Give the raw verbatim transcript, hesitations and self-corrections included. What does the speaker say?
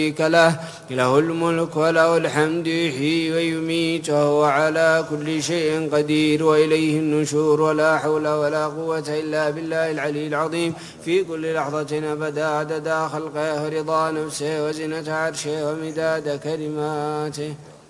له له الملك وله الحمد يحيي ويميت وهو على كل شيء قدير وإليه النشور ولا حول ولا قوة إلا بالله العلي العظيم في كل لحظة أبدا عدد خلقه ورضا نفسه وزنة عرشه ومداد كلماته